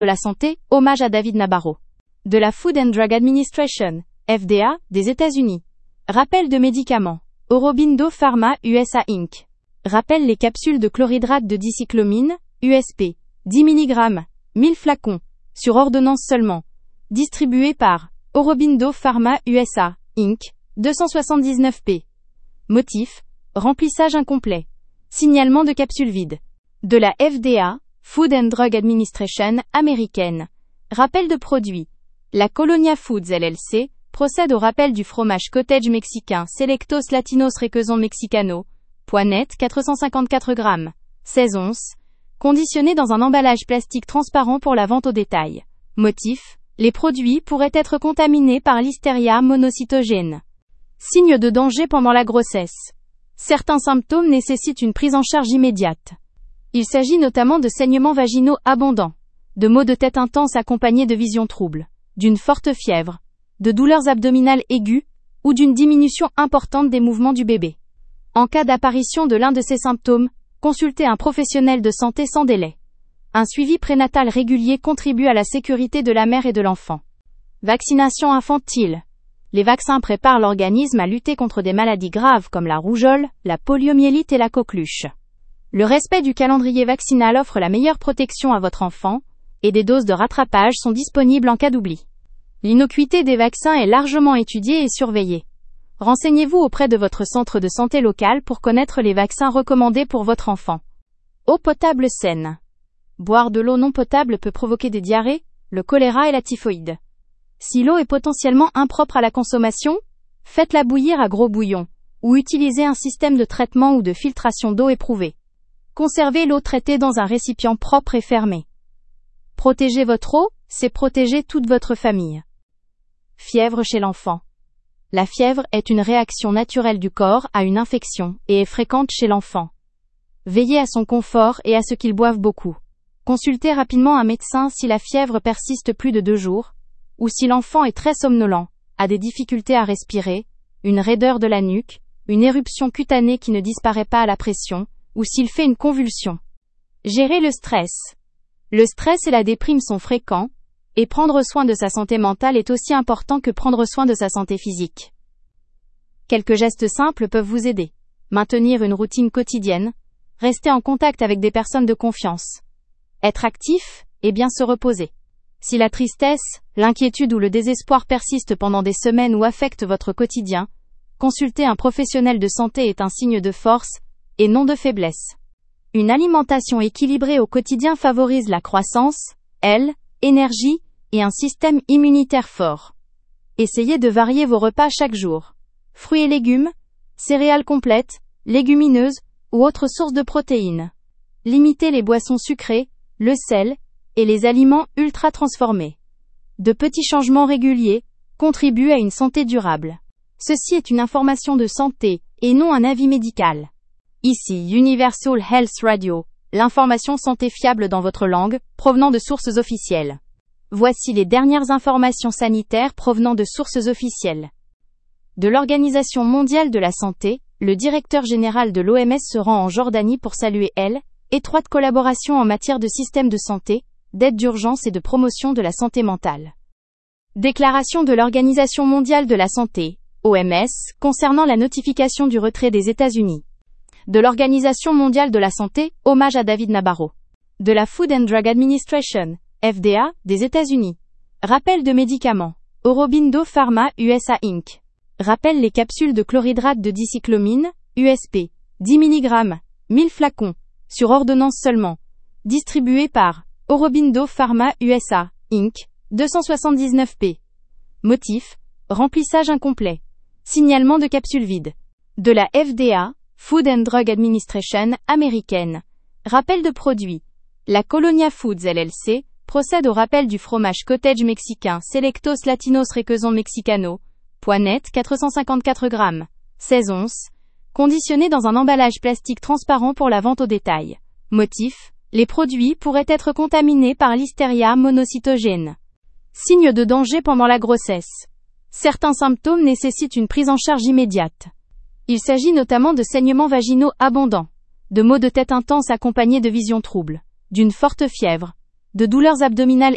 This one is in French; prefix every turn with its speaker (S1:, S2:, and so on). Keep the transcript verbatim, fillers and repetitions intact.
S1: de la santé, hommage à David Nabarro. De la Food and Drug Administration, F D A, des États-Unis. Rappel de médicaments. Aurobindo Pharma U S A Incorporated. Rappelle les capsules de chlorhydrate de dicyclomine, U S P, dix milligrammes, mille flacons, sur ordonnance seulement. Distribué par Aurobindo Pharma U S A Incorporated, deux cent soixante-dix-neuf p. Motif: remplissage incomplet. Signalement de capsules vides. De la F D A, Food and Drug Administration, américaine. Rappel de produits. La Colonia Foods L L C procède au rappel du fromage cottage mexicain Selectos Latinos Requesón Mexicano, poids net quatre cent cinquante-quatre grammes, seize onces, conditionné dans un emballage plastique transparent pour la vente au détail. Motif: les produits pourraient être contaminés par Listeria monocytogène. Signe de danger pendant la grossesse. Certains symptômes nécessitent une prise en charge immédiate. Il s'agit notamment de saignements vaginaux abondants, de maux de tête intenses accompagnés de visions troubles, d'une forte fièvre, de douleurs abdominales aiguës ou d'une diminution importante des mouvements du bébé. En cas d'apparition de l'un de ces symptômes, consultez un professionnel de santé sans délai. Un suivi prénatal régulier contribue à la sécurité de la mère et de l'enfant. Vaccination infantile. Les vaccins préparent l'organisme à lutter contre des maladies graves comme la rougeole, la poliomyélite et la coqueluche. Le respect du calendrier vaccinal offre la meilleure protection à votre enfant, et des doses de rattrapage sont disponibles en cas d'oubli. L'innocuité des vaccins est largement étudiée et surveillée. Renseignez-vous auprès de votre centre de santé local pour connaître les vaccins recommandés pour votre enfant. Eau potable saine. Boire de l'eau non potable peut provoquer des diarrhées, le choléra et la typhoïde. Si l'eau est potentiellement impropre à la consommation, faites-la bouillir à gros bouillon, ou utilisez un système de traitement ou de filtration d'eau éprouvé. Conservez l'eau traitée dans un récipient propre et fermé. Protéger votre eau, c'est protéger toute votre famille. Fièvre chez l'enfant. La fièvre est une réaction naturelle du corps à une infection et est fréquente chez l'enfant. Veillez à son confort et à ce qu'il boive beaucoup. Consultez rapidement un médecin si la fièvre persiste plus de deux jours, ou si l'enfant est très somnolent, a des difficultés à respirer, une raideur de la nuque, une éruption cutanée qui ne disparaît pas à la pression, ou s'il fait une convulsion. Gérer le stress. Le stress et la déprime sont fréquents, et prendre soin de sa santé mentale est aussi important que prendre soin de sa santé physique. Quelques gestes simples peuvent vous aider. Maintenir une routine quotidienne, rester en contact avec des personnes de confiance, être actif et bien se reposer. Si la tristesse, l'inquiétude ou le désespoir persistent pendant des semaines ou affectent votre quotidien, consulter un professionnel de santé est un signe de force, et non de faiblesse. Une alimentation équilibrée au quotidien favorise la croissance, elle, énergie, et un système immunitaire fort. Essayez de varier vos repas chaque jour. Fruits et légumes, céréales complètes, légumineuses, ou autres sources de protéines. Limitez les boissons sucrées, le sel, et les aliments ultra transformés. De petits changements réguliers contribuent à une santé durable. Ceci est une information de santé, et non un avis médical. Ici Universal Health Radio, l'information santé fiable dans votre langue, provenant de sources officielles. Voici les dernières informations sanitaires provenant de sources officielles. De l'Organisation mondiale de la santé, le directeur général de l'O M S se rend en Jordanie pour saluer L, étroite collaboration en matière de système de santé, d'aide d'urgence et de promotion de la santé mentale. Déclaration de l'Organisation mondiale de la santé, O M S, concernant la notification du retrait des États-Unis. De l'Organisation mondiale de la santé, hommage à David Nabarro. De la Food and Drug Administration, F D A, des États-Unis. Rappel de médicaments. Aurobindo Pharma U S A Incorporated. Rappelle les capsules de chlorhydrate de dicyclomine, U S P, dix milligrammes, mille flacons, sur ordonnance seulement. Distribué par Aurobindo Pharma U S A Incorporated, deux cent soixante-dix-neuf p. Motif: remplissage incomplet. Signalement de capsules vides. De la F D A, Food and Drug Administration, américaine. Rappel de produits. La Colonia Foods L L C procède au rappel du fromage cottage mexicain Selectos Latinos Requesón Mexicano, poids net quatre cent cinquante-quatre grammes, seize onces, conditionné dans un emballage plastique transparent pour la vente au détail. Motif: les produits pourraient être contaminés par Listeria monocytogène. Signe de danger pendant la grossesse. Certains symptômes nécessitent une prise en charge immédiate. Il s'agit notamment de saignements vaginaux abondants, de maux de tête intenses accompagnés de visions troubles, d'une forte fièvre, de douleurs abdominales